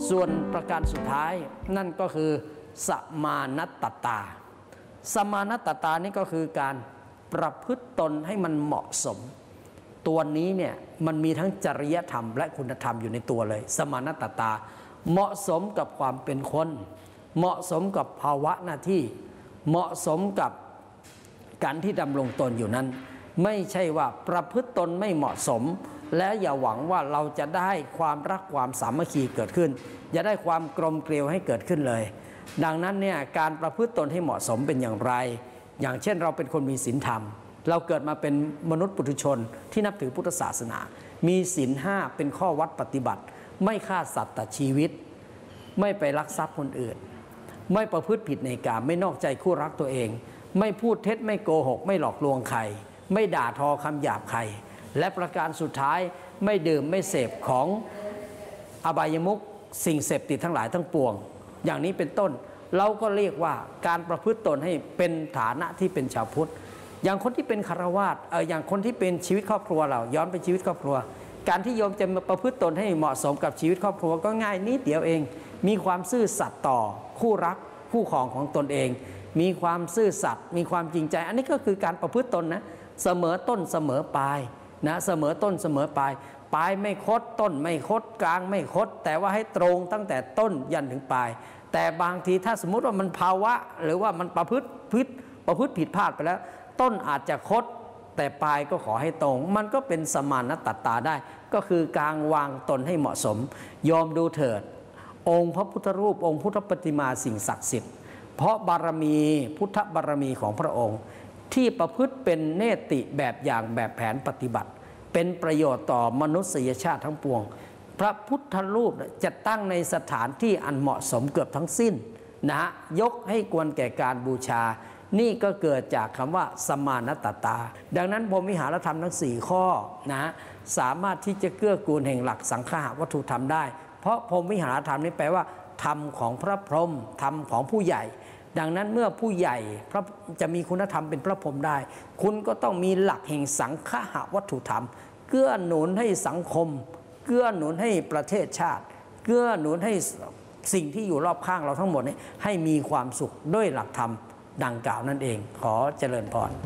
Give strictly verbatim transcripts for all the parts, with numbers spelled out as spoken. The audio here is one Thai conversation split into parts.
ส่วนประการสุดท้ายนั่นก็คือสมานัตตาสมานัตตานี่ก็คือการประพฤติตนให้มันเหมาะสมตัวนี้เนี่ยมันมีทั้งจริยธรรมและคุณธรรมอยู่ในตัวเลยสมานัตตาเหมาะสมกับความเป็นคนเหมาะสมกับภาวะหน้าที่เหมาะสมกับการที่ดำรงตนอยู่นั้นไม่ใช่ว่าประพฤติตนไม่เหมาะสมและอย่าหวังว่าเราจะได้ความรักความสามัคคีเกิดขึ้นอย่าได้ความกลมเกลียวให้เกิดขึ้นเลยดังนั้นเนี่ยการประพฤติตนให้เหมาะสมเป็นอย่างไรอย่างเช่นเราเป็นคนมีศีลธรรมเราเกิดมาเป็นมนุษย์ปุถุชนที่นับถือพุทธศาสนามีศีลห้าเป็นข้อวัดปฏิบัติไม่ฆ่าสัตว์ตัดชีวิตไม่ไปลักทรัพย์คนอื่นไม่ประพฤติผิดในกามไม่นอกใจคู่รักตัวเองไม่พูดเท็จไม่โกหกไม่หลอกลวงใครไม่ด่าทอคำหยาบใครและประการสุดท้ายไม่ดื่มไม่เสพของอบายมุขสิ่งเสพติดทั้งหลายทั้งปวงอย่างนี้เป็นต้นเราก็เรียกว่าการประพฤติตนให้เป็นฐานะที่เป็นชาวพุทธอย่างคนที่เป็นคฤหัสถ์เอออย่างคนที่เป็นชีวิตครอบครัวเราย้อนไปชีวิตครอบครัวการที่โยมจะมาประพฤติตนให้เหมาะสมกับชีวิตครอบครัวก็ง่ายนิดเดียวเองมีความซื่อสัตย์ต่อคู่รักคู่ครองของตนเองมีความซื่อสัตย์มีความจริงใจอันนี้ก็คือการประพฤติตนนะเสมอต้นเสมอปลายนะเสมอต้นเสมอปลายปลายไม่คดต้นไม่คดกลางไม่คดแต่ว่าให้ตรงตั้งแต่ต้นยันถึงปลายแต่บางทีถ้าสมมุติว่ามันภาวะหรือว่ามันประพฤติผิดประพฤติผิดพลาดไปแล้วต้นอาจจะคดแต่ปลายก็ขอให้ตรงมันก็เป็นสมานัตตาได้ก็คือการวางตนให้เหมาะสมยอมดูเถิดองค์พระพุทธรูปองค์พุทธปฏิมาสิ่งศักดิ์สิทธิ์เพราะบารมีพุทธบารมีของพระองค์ที่ประพฤติเป็นเนติแบบอย่างแบบแผนปฏิบัติเป็นประโยชน์ต่อมนุษยชาติทั้งปวงพระพุทธรูปจะตั้งในสถานที่อันเหมาะสมเกือบทั้งสิ้นนะฮะยกให้ควรแก่การบูชานี่ก็เกิดจากคำว่าสมานัตตาดังนั้นพรหมวิหารธรรมทั้งสี่ข้อนะสามารถที่จะเกื้อกูลแห่งหลักสังฆะวัตถุธรรมได้เพราะพรหมวิหารธรรมนี้แปลว่าธรรมของพระพรหมธรรมของผู้ใหญ่ดังนั้นเมื่อผู้ใหญ่พระจะมีคุณธรรมเป็นพระพรหมได้คุณก็ต้องมีหลักแห่งสังฆะวัตถุธรรมเกื้อหนุนให้สังคมเกื้อหนุนให้ประเทศชาติเกื้อหนุนให้สิ่งที่อยู่รอบข้างเราทั้งหมดนี้ให้มีความสุขด้วยหลักธรรมดังกล่าวนั่นเองขอเจริญพร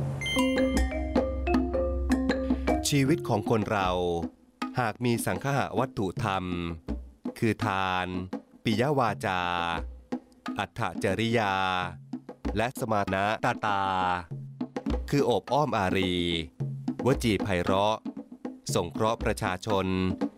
ชีวิตของคนเราหากมีสังฆะวัตถุธรรมคือทานปิยวาจาอัตถจริยาและสมานะตตาคือโอบอ้อมอารีวจีไพเราะสงเคราะห์ประชาชน